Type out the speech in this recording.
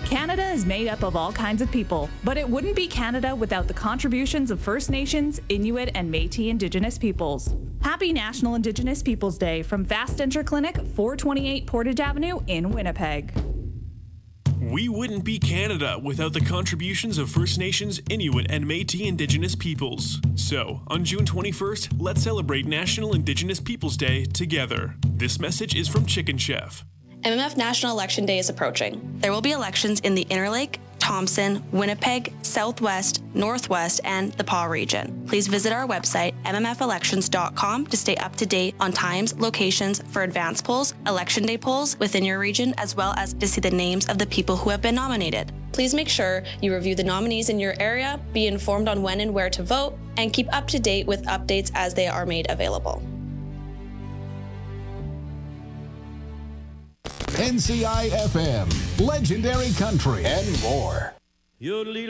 Canada is made up of all kinds of people, but it wouldn't be Canada without the contributions of First Nations, Inuit, and Métis Indigenous peoples. Happy National Indigenous Peoples Day from Vast Denture Clinic, 428 Portage Avenue in Winnipeg. We wouldn't be Canada without the contributions of First Nations, Inuit, and Métis Indigenous peoples. So, on June 21st, let's celebrate National Indigenous Peoples Day together. This message is from Chicken Chef. MMF National Election Day is approaching. There will be elections in the Interlake, Thompson, Winnipeg, Southwest, Northwest, and the PAW region. Please visit our website, mmfelections.com, to stay up to date on times, locations for advance polls, election day polls within your region, as well as to see the names of the people who have been nominated. Please make sure you review the nominees in your area, be informed on when and where to vote, and keep up to date with updates as they are made available. NCI FM, Legendary Country, and more.